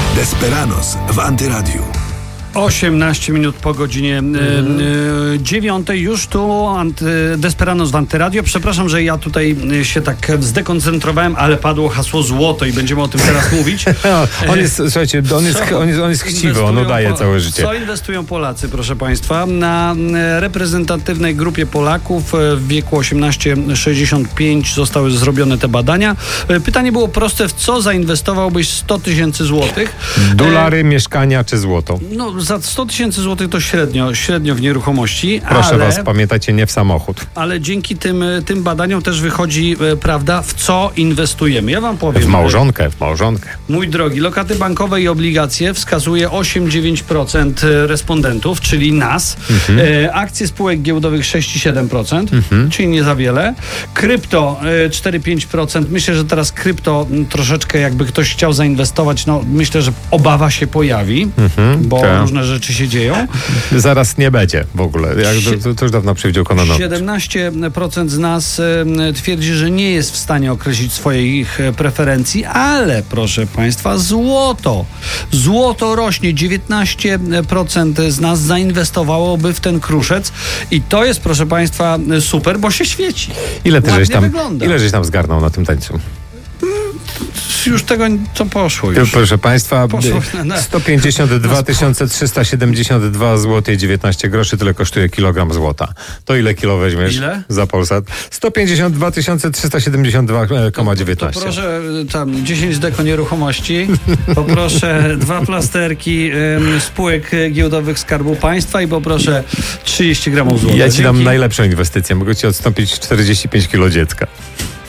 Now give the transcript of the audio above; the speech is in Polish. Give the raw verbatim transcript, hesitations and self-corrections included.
Desperados w Antyradiu. osiemnaście minut po godzinie mm. dziewiątej. Już tu anty, Desperados w Antyradio. Przepraszam, że ja tutaj się tak zdekoncentrowałem, ale padło hasło złoto i będziemy o tym teraz mówić. on jest, słuchajcie, on jest, on jest, on jest chciwy, on udaje całe życie. Co inwestują Polacy, proszę Państwa? Na reprezentatywnej grupie Polaków w wieku osiemnaście sześćdziesiąt pięć zostały zrobione te badania. Pytanie było proste: w co zainwestowałbyś sto tysięcy złotych? Dolary, e... mieszkania czy złoto? No, za sto tysięcy złotych to średnio, średnio w nieruchomości. Proszę ale, was, pamiętajcie, nie w samochód. Ale dzięki tym, tym badaniom też wychodzi e, prawda, w co inwestujemy. Ja wam powiem. W małżonkę, w małżonkę. Mój drogi, lokaty bankowe i obligacje wskazuje osiem do dziewięciu procent respondentów, czyli nas. Mhm. E, akcje spółek giełdowych sześć do siedmiu procent, mhm. czyli nie za wiele. Krypto e, cztery do pięciu procent. Myślę, że teraz krypto m, troszeczkę jakby ktoś chciał zainwestować, no myślę, że obawa się pojawi, mhm. bo tak. różne rzeczy się dzieją. Zaraz nie będzie w ogóle. Jak to, to już dawno przewidział Kononowicz. siedemnaście procent z nas e, twierdzi, że nie jest w stanie określić swoich preferencji, ale proszę Państwa, złoto. Złoto rośnie. dziewiętnaście procent z nas zainwestowałoby w ten kruszec i to jest, proszę Państwa, super, bo się świeci. Ile ty żeś tam, wygląda. Ile żeś tam zgarnął na tym tańcu? Już tego co poszło już. Proszę Państwa, sto pięćdziesiąt dwa tysiące trzysta siedemdziesiąt dwa złote i dziewiętnaście groszy, tyle kosztuje kilogram złota. To ile kilo weźmiesz ile? Za Polsat? sto pięćdziesiąt dwa tysiące trzysta siedemdziesiąt dwa przecinek dziewiętnaście. To, to proszę tam dziesięć deko nieruchomości, poproszę dwa plasterki ym, spółek giełdowych Skarbu Państwa i poproszę trzydzieści gramów złota. Ja ci Dzięki. dam najlepszą inwestycję. Mogę ci odstąpić czterdzieści pięć kilo dziecka.